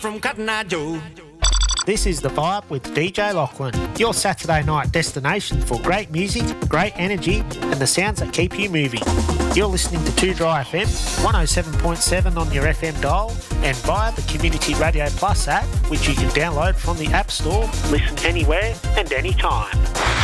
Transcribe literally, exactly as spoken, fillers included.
From Cotton Eye Joe. This is The Vibe with D J Lachlan, your Saturday night destination for great music, great energy and the sounds that keep you moving. You're listening to two Dry F M, one oh seven point seven on your F M dial and via the Community Radio Plus app, which you can download from the App Store, listen anywhere and anytime.